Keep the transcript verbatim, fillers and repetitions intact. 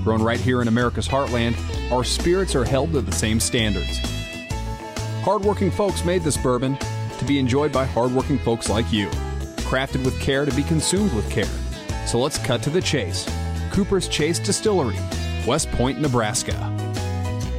Grown right here in America's heartland, our spirits are held to the same standards. Hardworking folks made this bourbon to be enjoyed by hardworking folks like you. Crafted with care to be consumed with care. So let's cut to the chase. Cooper's Chase Distillery, West Point, Nebraska.